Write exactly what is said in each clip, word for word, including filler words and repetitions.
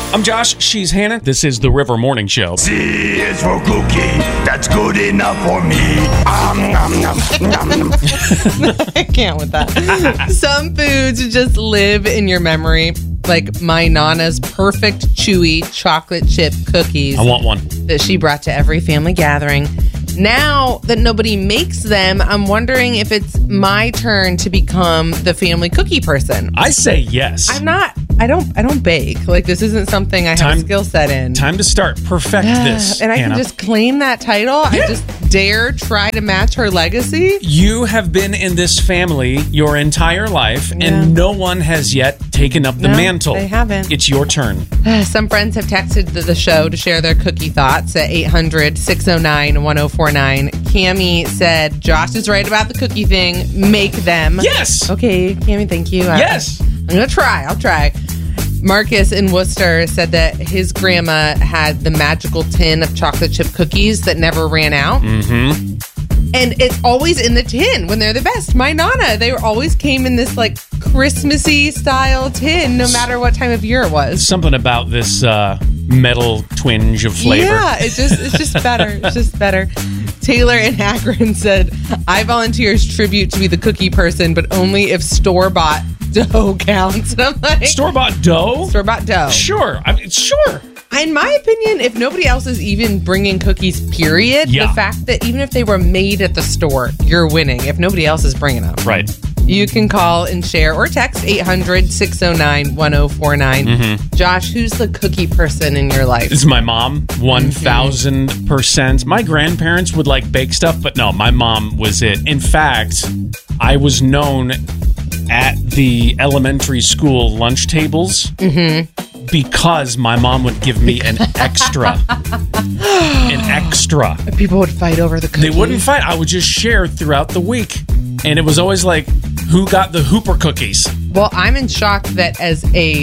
I'm Josh. She's Hannah. This is the River Morning Show. C is for cookie. That's good enough for me. Um, nom, nom, nom, nom. I can't with that. Some foods just live in your memory, like my Nana's perfect chewy chocolate chip cookies I want one. that she brought to every family gathering. Now that nobody makes them, I'm wondering if it's my turn to become the family cookie person. I say yes. I'm not. I don't. I don't bake. Like, this isn't something I have Time- a skill set in. Time to start. Perfect this, and I Hannah. can just claim that title. Yeah. I just dare try to match her legacy. You have been in this family your entire life, Yeah. and no one has yet taken up the No, mantle. they haven't. It's your turn. Some friends have texted the, the show to share their cookie thoughts at eight hundred, six oh nine, one oh four nine. Cammie said, Josh is right about the cookie thing. Make them. Yes. Okay, Cammie, thank you. I- Yes. I'm going to try. I'll try. Marcus in Worcester said that his grandma had the magical tin of chocolate chip cookies that never ran out. Mm-hmm. And it's always in the tin when they're the best. My Nana, they were always came in this like Christmassy style tin, no matter what time of year it was. Something about this uh, metal twinge of flavor. Yeah, it just it's just better. It's just better. Taylor in Akron said, I volunteer as tribute to be the cookie person, but only if store-bought dough counts. And I'm like, Store-bought dough? store-bought dough. Sure. I mean, sure. In my opinion, if nobody else is even bringing cookies, period, Yeah. the fact that even if they were made at the store, you're winning. If nobody else is bringing them. Right. You can call and share or text eight hundred, six oh nine, one oh four nine. Mm-hmm. Josh, who's the cookie person in your life? This is my mom, one thousand percent. My grandparents would like bake stuff, but no, my mom was it. In fact, I was known at the elementary school lunch tables because my mom would give me an extra. an extra. People would fight over the cookies. They wouldn't fight. I would just share throughout the week. And it was always like, who got the Hooper cookies? Well, I'm in shock that as a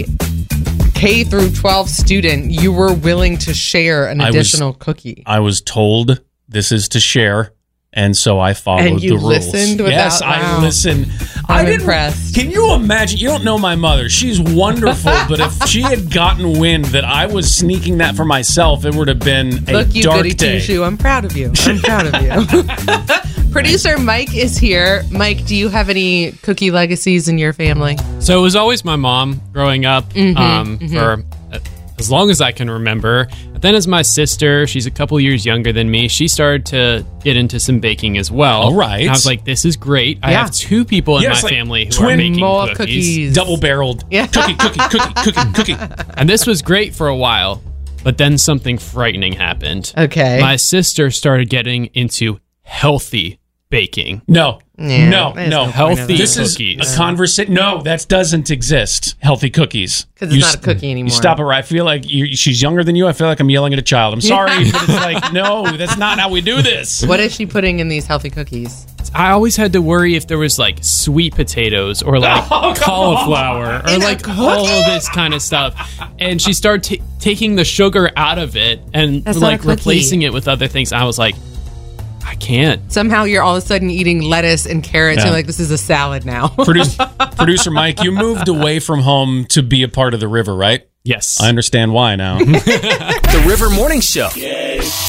K through twelve student, you were willing to share an I was- additional cookie. I was told this is to share, and so I followed And you the rules. listened without- yes, I wow. listened. I'm I didn't- impressed. Can you imagine? You don't know my mother. She's wonderful, but if she had gotten wind that I was sneaking that for myself, it would have been a Look, you dark goody day. two-shoe. I'm proud of you. I'm proud of you. Producer Mike is here. Mike, do you have any cookie legacies in your family? So it was always my mom growing up Mm-hmm, um, for uh, as long as I can remember. But then as my sister, she's a couple years younger than me, she started to get into some baking as well. All right. And I was like, this is great. I Yeah. have two people in Yeah, my it's like family who twin are making more cookies. cookies. Double-barreled. Yeah. Cookie, cookie, cookie, cookie, cookie. And this was great for a while. But then something frightening happened. Okay. My sister started getting into healthy baking. No. Yeah, no, there's no. no point Healthy of that. This is cookies. a conversation. No, that doesn't exist. Healthy cookies. 'Cause it's You not a s- cookie anymore. You stop it right. I feel like you, she's younger than you. I feel like I'm yelling at a child. I'm sorry, but it's like, no, that's not how we do this. What is she putting in these healthy cookies? I always had to worry if there was like sweet potatoes or like Oh, come cauliflower or In a like all of this kind of stuff. And she started t- taking the sugar out of it and That's not a like cookie. replacing it with other things. I was like, I can't. Somehow you're all of a sudden eating lettuce and carrots. Yeah. You're like, this is a salad now. Produce, producer Mike, you moved away from home to be a part of the river, right? Yes. I understand why now. The River Morning Show.